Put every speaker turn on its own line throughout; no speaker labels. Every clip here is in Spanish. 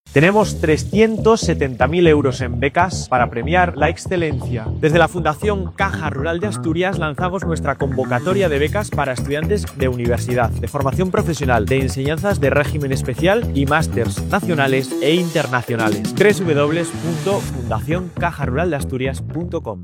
Tenemos 370.000 euros en becas para premiar la excelencia. Desde la Fundación Caja Rural de Asturias lanzamos nuestra convocatoria de becas para estudiantes de universidad, de formación profesional, de enseñanzas de régimen especial y másters nacionales e internacionales. www.fundacioncajaruraldeasturias.com.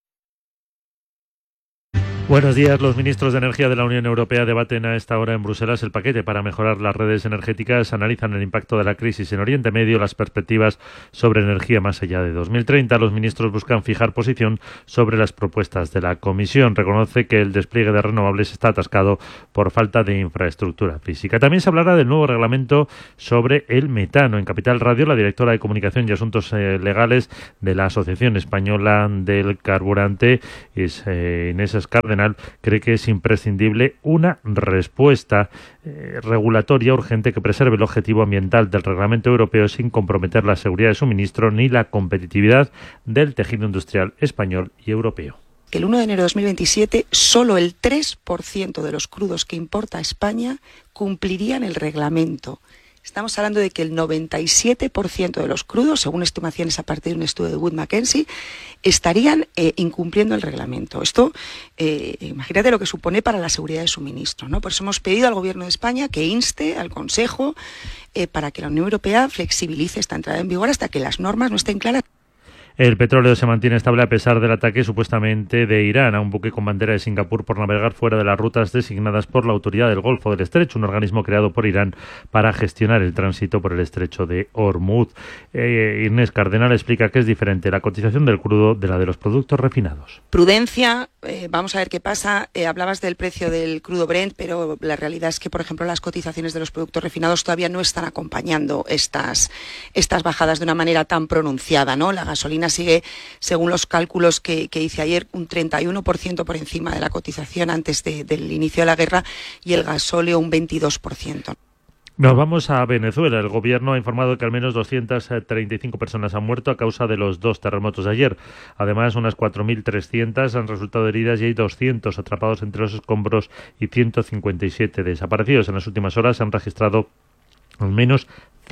Buenos días. Los ministros de Energía de la Unión Europea debaten a esta hora en Bruselas el paquete para mejorar las redes energéticas, analizan el impacto de la crisis en Oriente Medio, las perspectivas sobre energía más allá de 2030. Los ministros buscan fijar posición sobre las propuestas de la Comisión. Reconoce que el despliegue de renovables está atascado por falta de infraestructura física. También se hablará del nuevo reglamento sobre el metano. En Capital Radio, la directora de Comunicación y Asuntos Legales de la Asociación Española del Carburante, Inés Escárdenas, cree que es imprescindible una respuesta regulatoria urgente que preserve el objetivo ambiental del reglamento europeo sin comprometer la seguridad de suministro ni la competitividad del tejido industrial español y europeo.
Que el 1 de enero de 2027 solo el 3% de los crudos que importa España cumplirían el reglamento. Estamos hablando de que el 97% de los crudos, según estimaciones a partir de un estudio de Wood Mackenzie, estarían incumpliendo el reglamento. Esto, imagínate lo que supone para la seguridad de suministro, ¿no? Por eso hemos pedido al Gobierno de España que inste al Consejo para que la Unión Europea flexibilice esta entrada en vigor hasta que las normas no estén claras.
El petróleo se mantiene estable a pesar del ataque supuestamente de Irán a un buque con bandera de Singapur por navegar fuera de las rutas designadas por la Autoridad del Golfo del Estrecho, un organismo creado por Irán para gestionar el tránsito por el Estrecho de Hormuz. Inés Cardenal explica que es diferente la cotización del crudo de la de los productos refinados.
Prudencia, vamos a ver qué pasa. Hablabas del precio del crudo Brent, pero la realidad es que, por ejemplo, las cotizaciones de los productos refinados todavía no están acompañando estas bajadas de una manera tan pronunciada, ¿no? La gasolina sigue, según los cálculos que hice ayer, un 31% por encima de la cotización antes del inicio de la guerra y el gasóleo un 22%.
Nos vamos a Venezuela. El gobierno ha informado que al menos 235 personas han muerto a causa de los dos terremotos de ayer. Además, unas 4.300 han resultado heridas y hay 200 atrapados entre los escombros y 157 desaparecidos. En las últimas horas se han registrado al menos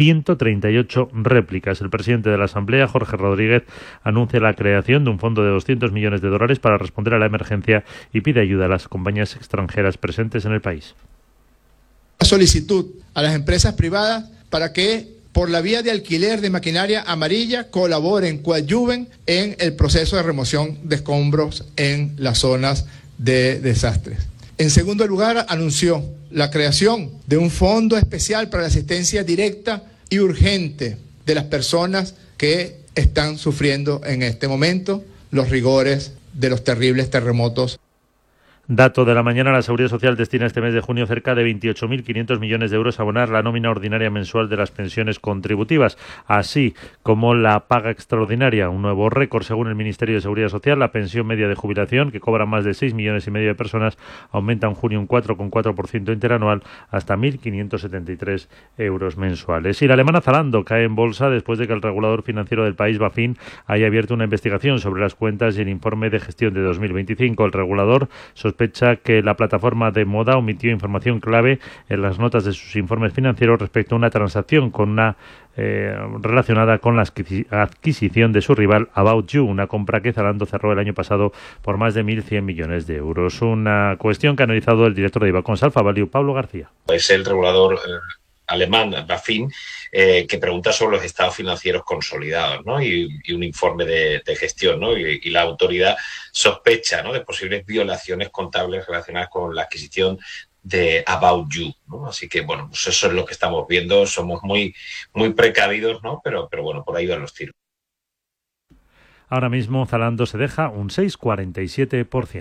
138 réplicas. El presidente de la Asamblea, Jorge Rodríguez, anuncia la creación de un fondo de $200 millones para responder a la emergencia y pide ayuda a las compañías extranjeras presentes en el país.
Solicitud a las empresas privadas para que por la vía de alquiler de maquinaria amarilla colaboren, coadyuven en el proceso de remoción de escombros en las zonas de desastres. En segundo lugar, anunció la creación de un fondo especial para la asistencia directa y urgente de las personas que están sufriendo en este momento los rigores de los terribles terremotos.
Dato de la mañana, la Seguridad Social destina este mes de junio cerca de 28.500 millones de euros a abonar la nómina ordinaria mensual de las pensiones contributivas, así como la paga extraordinaria, un nuevo récord según el Ministerio de Seguridad Social. La pensión media de jubilación, que cobra más de 6,5 millones de personas, aumenta en junio un 4,4% interanual hasta 1.573 euros mensuales. Y la alemana Zalando cae en bolsa después de que el regulador financiero del país, BaFin, haya abierto una investigación sobre las cuentas y el informe de gestión de 2025. El regulador sospecha que la plataforma de moda omitió información clave en las notas de sus informes financieros respecto a una transacción relacionada con la adquisición de su rival About You, una compra que Zalando cerró el año pasado por más de 1.100 millones de euros. Una cuestión que ha analizado el director de Ibacons Alpha Value, Pablo García.
Es el regulador alemán, BaFin, que pregunta sobre los estados financieros consolidados, ¿no? y un informe de gestión, ¿no? y la autoridad sospecha, ¿no?, de posibles violaciones contables relacionadas con la adquisición de About You, ¿no? Así que, bueno, pues eso es lo que estamos viendo. Somos muy, muy precavidos, ¿no? Pero bueno, por ahí van los tiros.
Ahora mismo Zalando se deja un 6,47%.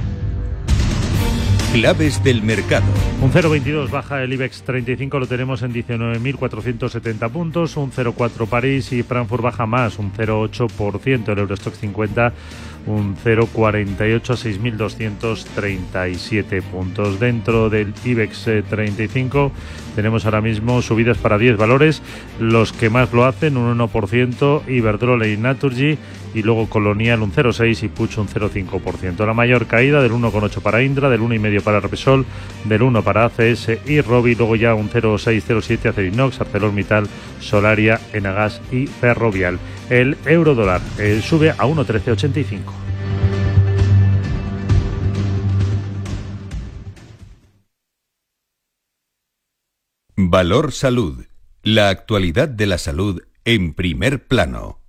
Claves del mercado.
Un 0,22 baja el IBEX 35, lo tenemos en 19.470 puntos. Un 0,4 París y Frankfurt baja más, un 0,8%. El Eurostoxx 50, un 0,48 a 6.237 puntos. Dentro del IBEX 35 tenemos ahora mismo subidas para 10 valores. Los que más lo hacen, un 1%, Iberdrola y Naturgy, y luego Colonial un 0,6 y Puig un 0,5%. La mayor caída del 1,8 para Indra, del 1,5 para Repsol, del 1 para ACS y Robi, luego ya un 0,6, 0,7 Acerinox, ArcelorMittal, Solaria, Enagas y Ferrovial. El euro dólar sube a 1,1385.
Valor Salud. La actualidad de la salud en primer plano.